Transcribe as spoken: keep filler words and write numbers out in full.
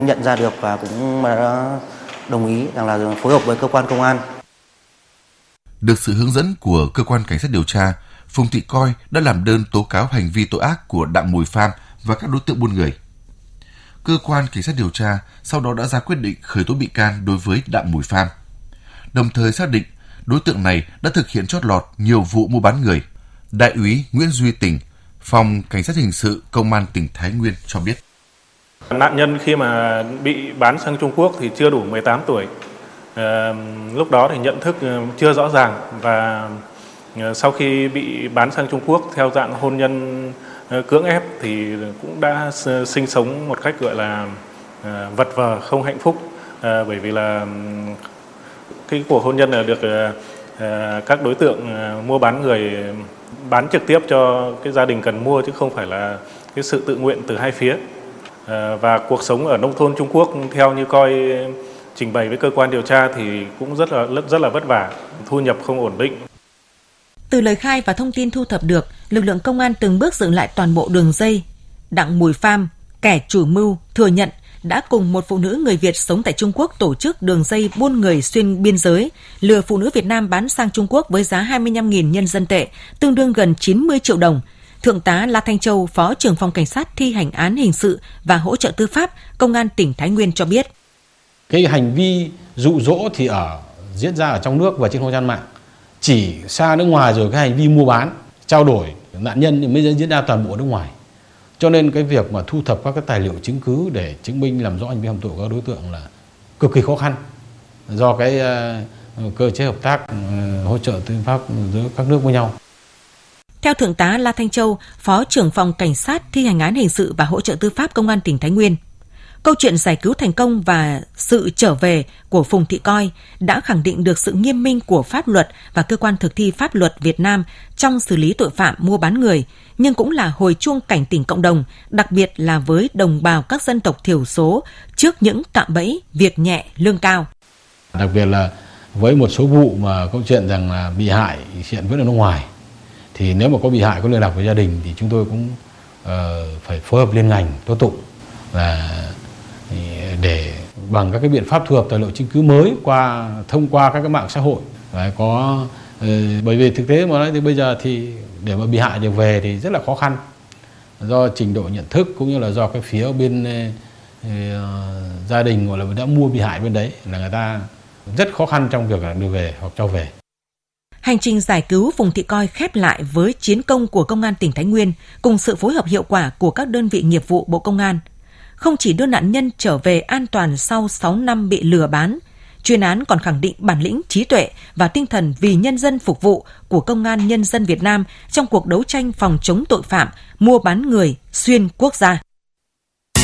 Nhận ra được và cũng đã đồng ý rằng là phối hợp với cơ quan công an. Được sự hướng dẫn của cơ quan cảnh sát điều tra, Phùng Thị Coi đã làm đơn tố cáo hành vi tội ác của Đặng Mùi Pham và các đối tượng buôn người. Cơ quan cảnh sát điều tra sau đó đã ra quyết định khởi tố bị can đối với Đặng Mùi Pham, đồng thời xác định đối tượng này đã thực hiện trót lọt nhiều vụ mua bán người. Đại úy Nguyễn Duy Tình, Phòng Cảnh sát Hình sự Công an tỉnh Thái Nguyên cho biết. Nạn nhân khi mà bị bán sang Trung Quốc thì chưa đủ mười tám tuổi. À, lúc đó thì nhận thức chưa rõ ràng và sau khi bị bán sang Trung Quốc theo dạng hôn nhân cưỡng ép thì cũng đã sinh sống một cách gọi là vật vờ không hạnh phúc, à, bởi vì là cái cuộc hôn nhân là được à, các đối tượng mua bán người bán trực tiếp cho cái gia đình cần mua chứ không phải là cái sự tự nguyện từ hai phía. À, và cuộc sống ở nông thôn Trung Quốc theo như Coi trình bày với cơ quan điều tra thì cũng rất là rất là vất vả, thu nhập không ổn định. Từ lời khai và thông tin thu thập được, lực lượng công an từng bước dựng lại toàn bộ đường dây. Đặng Mùi Pham, kẻ chủ mưu, thừa nhận đã cùng một phụ nữ người Việt sống tại Trung Quốc tổ chức đường dây buôn người xuyên biên giới, lừa phụ nữ Việt Nam bán sang Trung Quốc với giá hai mươi lăm nghìn nhân dân tệ, tương đương gần chín mươi triệu đồng. Thượng tá La Thanh Châu, Phó trưởng phòng Cảnh sát thi hành án hình sự và hỗ trợ tư pháp, Công an tỉnh Thái Nguyên cho biết. Cái hành vi dụ dỗ thì ở diễn ra ở trong nước và trên không gian mạng. Chỉ xa nước ngoài rồi cái hành vi mua bán, trao đổi nạn nhân thì mới diễn ra toàn bộ nước ngoài. Cho nên cái việc mà thu thập các cái tài liệu chứng cứ để chứng minh làm rõ hành vi phạm tội của các đối tượng là cực kỳ khó khăn. Do cái uh, cơ chế hợp tác uh, hỗ trợ tư pháp giữa các nước với nhau. Theo Thượng tá La Thanh Châu, Phó trưởng phòng Cảnh sát thi hành án hình sự và hỗ trợ tư pháp Công an tỉnh Thái Nguyên, câu chuyện giải cứu thành công và sự trở về của Phùng Thị Coi đã khẳng định được sự nghiêm minh của pháp luật và cơ quan thực thi pháp luật Việt Nam trong xử lý tội phạm mua bán người, nhưng cũng là hồi chuông cảnh tỉnh cộng đồng, đặc biệt là với đồng bào các dân tộc thiểu số trước những cạm bẫy việc nhẹ lương cao. Đặc biệt là với một số vụ mà câu chuyện rằng là bị hại hiện vẫn ở nước ngoài, thì nếu mà có bị hại có liên lạc với gia đình thì chúng tôi cũng uh, phải phối hợp liên ngành tố tụng và để bằng các cái biện pháp thu thập tài liệu chứng cứ mới qua thông qua các cái mạng xã hội. Và có uh, bởi vì thực tế mà nói thì bây giờ thì để mà bị hại được về thì rất là khó khăn, do trình độ nhận thức cũng như là do cái phía bên uh, gia đình gọi là đã mua bị hại bên đấy là người ta rất khó khăn trong việc là đưa về hoặc cho về. Hành trình giải cứu Phùng Thị Coi khép lại với chiến công của Công an tỉnh Thái Nguyên cùng sự phối hợp hiệu quả của các đơn vị nghiệp vụ Bộ Công an. Không chỉ đưa nạn nhân trở về an toàn sau sáu năm bị lừa bán, chuyên án còn khẳng định bản lĩnh, trí tuệ và tinh thần vì nhân dân phục vụ của Công an Nhân dân Việt Nam trong cuộc đấu tranh phòng chống tội phạm mua bán người xuyên quốc gia.